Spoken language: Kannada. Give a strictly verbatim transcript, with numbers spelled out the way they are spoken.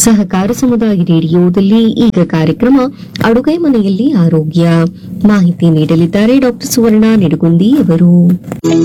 ಸಹಕಾರ ಸಮುದಾಯ ರೇಡಿಯೋದಲ್ಲಿ ಈಗ ಕಾರ್ಯಕ್ರಮ ಅಡುಗೆ ಮನೆಯಲ್ಲಿ ಆರೋಗ್ಯ ಮಾಹಿತಿ ನೀಡಲಿದ್ದಾರೆ ಡಾಕ್ಟರ್ ಸುವರ್ಣ ನಿಡಗುಂದಿ ಅವರು.